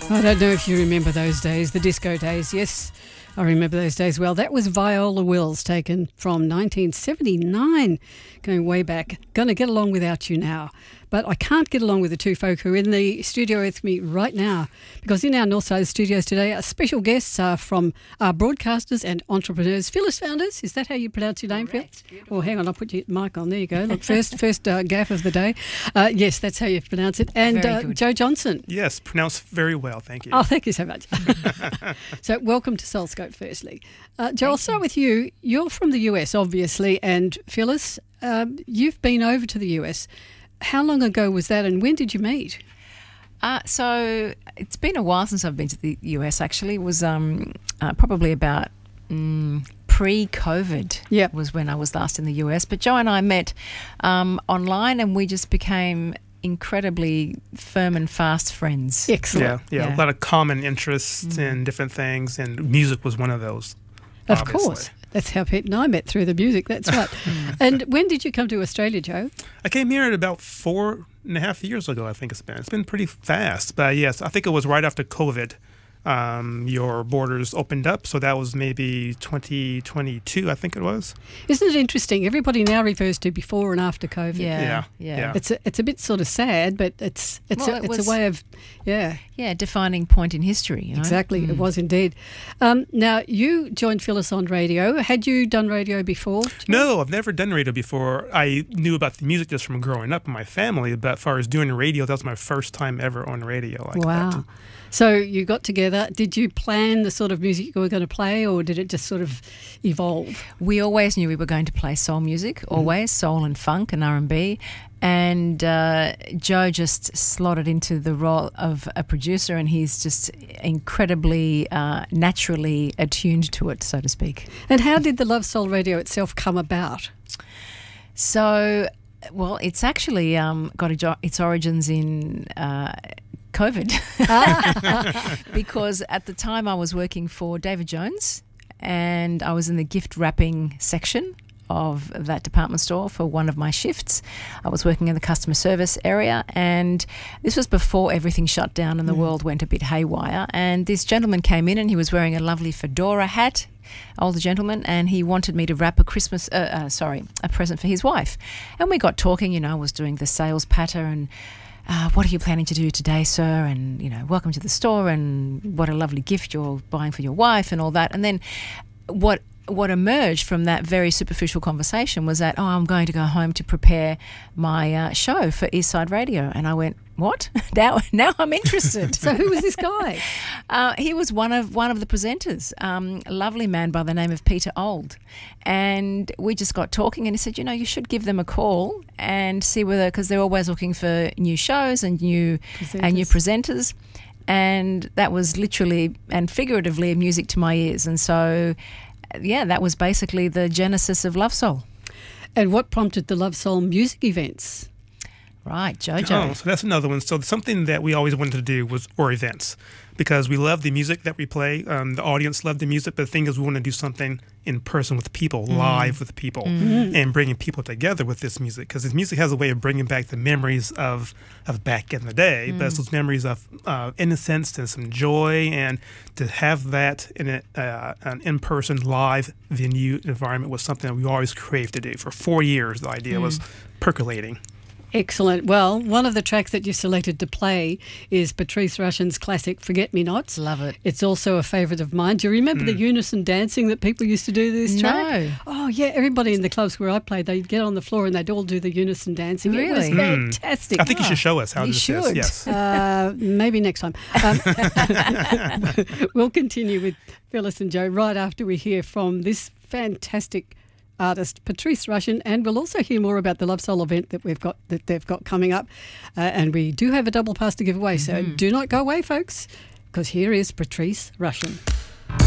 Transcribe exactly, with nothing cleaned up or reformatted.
I don't know if you remember those days, the disco days. Yes, I remember those days well. That was Viola Wills, taken from nineteen seventy-nine, going way back. Gonna Get Along Without You Now. But I can't get along with the two folk who are in the studio with me right now, because in our Northside studios today, our special guests are from our broadcasters and entrepreneurs. Phyllis Founders, is that how you pronounce your name, Phil? Oh, hang on, I'll put your mic on. There you go. Look, first first uh, gaff of the day. Uh, yes, that's how you pronounce it. And uh, Joe Johnson. Yes, pronounced very well, thank you. Oh, thank you so much. So welcome to Soulscope, firstly. Uh, Joe, I'll start with you. You're from the U S, obviously, and Phyllis, um, you've been over to the U S. How long ago was that, and when did you meet? Uh, so it's been a while since I've been to the U S, actually. It was um, uh, probably about um, pre-COVID yep. was when I was last in the U S. But Joe and I met um, online, and we just became incredibly firm and fast friends. Excellent. Yeah, yeah, Yeah. a lot of common interests Mm. in different things, and music was one of those. Of obviously. course. That's how Pete and I met, through the music. That's right. And when did you come to Australia, Joe? I came here at about four and a half years ago, I think it's been. It's been pretty fast. But yes, I think it was right after COVID. Um, your borders opened up, so that was maybe twenty twenty-two, I think it was. Isn't it interesting? Everybody now refers to before and after COVID. Yeah, Yeah, yeah. yeah. It's a, it's a bit sort of sad, but it's it's Well, a, it it's was- a way of, yeah, Yeah, defining point in history. You know? exactly. Mm. It was indeed. Um, now, you joined Phyllis on radio. Had you done radio before? Joe? No, I've never done radio before. I knew about the music just from growing up in my family, but as far as doing radio, that was my first time ever on radio like Wow. that. So you got together. Did you plan the sort of music you were going to play, or did it just sort of evolve? We always knew we were going to play soul music, always, soul and funk and R and B. And uh, Joe just slotted into the role of a producer, and he's just incredibly uh, naturally attuned to it, so to speak. And how did the Love Soul Radio itself come about? So, well, it's actually um, got a jo- its origins in uh, COVID. Because at the time I was working for David Jones, and I was in the gift wrapping section of that department store for one of my shifts. I was working in the customer service area, and this was before everything shut down and the mm. world went a bit haywire. And this gentleman came in, and he was wearing a lovely fedora hat, older gentleman, and he wanted me to wrap a Christmas, uh, uh, sorry, a present for his wife. And we got talking. You know, I was doing the sales patter and Uh, what are you planning to do today, sir? And, you know, welcome to the store, and what a lovely gift you're buying for your wife and all that. And then what what emerged from that very superficial conversation was that, oh, I'm going to go home to prepare my uh, show for Eastside Radio. And I went, what? now now I'm interested. So who was this guy? Uh, he was one of one of the presenters, um, a lovely man by the name of Peter Old. And we just got talking, and he said, you know, you should give them a call and see whether, because they're always looking for new shows and new Presenters. and new presenters. And that was literally and figuratively music to my ears. And so, yeah, that was basically the genesis of Love Soul. And what prompted the Love Soul music events? Right, Jojo. Oh, so that's another one. So something that we always wanted to do was or events, because we love the music that we play. Um, the audience loved the music, but the thing is, we want to do something in person with people, mm. live with people, mm. and bringing people together with this music. Because this music has a way of bringing back the memories of of back in the day, mm. but it's those memories of uh, innocence and some joy, and to have that in a, uh, an in-person live venue environment was something that we always craved to do. For four years, the idea mm. was percolating. Excellent. Well, one of the tracks that you selected to play is Patrice Rushen's classic Forget Me Nots. Love it. It's also a favourite of mine. Do you remember mm. the unison dancing that people used to do to this track? No. Oh, yeah. Everybody in the clubs where I played, they'd get on the floor and they'd all do the unison dancing. Really? It was Mm. fantastic. I think you should show us how You this should. is. Yes. Uh, maybe next time. Um, we'll continue with Phyllis and Joe right after we hear from this fantastic artist Patrice Rushen, and we'll also hear more about the Love Soul event that we've got that they've got coming up. Uh, and we do have a double pass to give away, so Mm-hmm. do not go away, folks, because here is Patrice Rushen.